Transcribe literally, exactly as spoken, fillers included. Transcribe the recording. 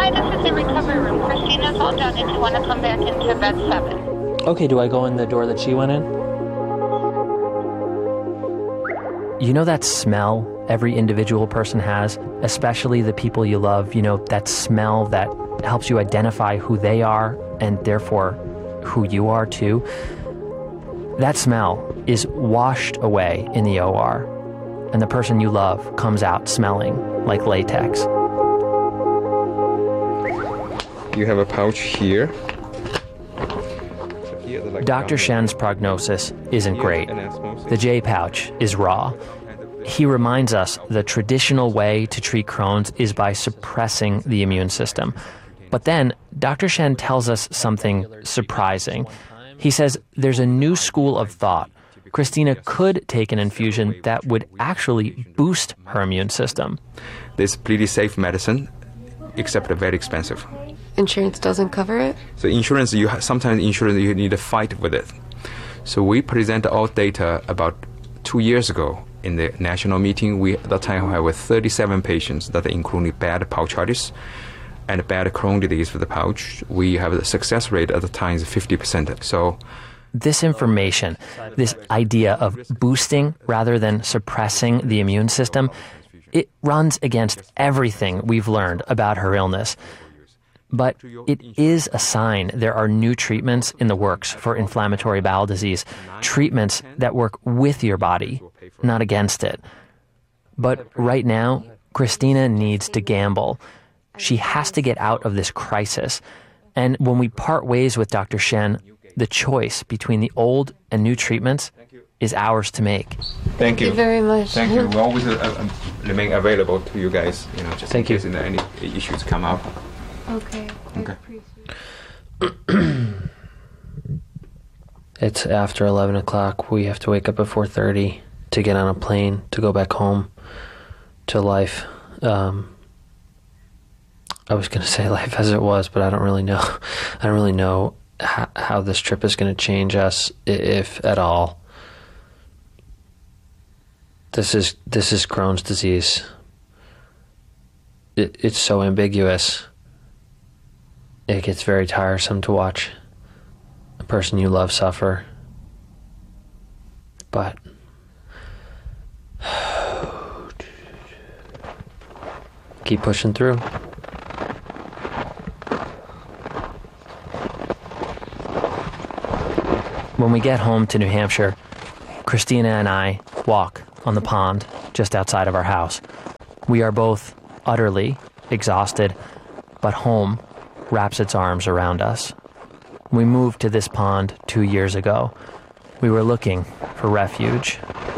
Hi, this is the recovery room. Christina's all done if you want to come back into bed seven. Okay, do I go in the door that she went in? You know that smell every individual person has, especially the people you love, you know, that smell that helps you identify who they are and therefore who you are too? That smell is washed away in the O R, and the person you love comes out smelling like latex. You have a pouch here. Doctor Shen's prognosis isn't great. The J pouch is raw. He reminds us the traditional way to treat Crohn's is by suppressing the immune system. But then Doctor Shen tells us something surprising. He says there's a new school of thought. Christina could take an infusion that would actually boost her immune system. This is pretty safe medicine, except very expensive. Insurance doesn't cover it? So insurance, you ha- sometimes insurance you need to fight with it. So we present all data about two years ago in the national meeting. We at that time have thirty-seven patients that including bad pouchitis and bad Crohn's disease for the pouch. We have the success rate at the time is fifty percent. So this information, this idea of boosting rather than suppressing the immune system, it runs against everything we've learned about her illness. But it is a sign there are new treatments in the works for inflammatory bowel disease, treatments that work with your body, not against it. But right now, Christina needs to gamble. She has to get out of this crisis. And when we part ways with Doctor Shen, the choice between the old and new treatments is ours to make. Thank you. Thank you very much. Thank you. We always uh, remain available to you guys, you know, just Thank in you. case any issues come up. Okay. Okay. It's after eleven o'clock. We have to wake up at four thirty to get on a plane to go back home to life. Um, I was going to say life as it was, but I don't really know. I don't really know how, how this trip is going to change us, if at all. This is this is Crohn's disease. It, it's so ambiguous. It gets very tiresome to watch a person you love suffer. But keep pushing through. When we get home to New Hampshire, Christina and I walk on the pond just outside of our house. We are both utterly exhausted, but home wraps its arms around us. We moved to this pond two years ago. We were looking for refuge,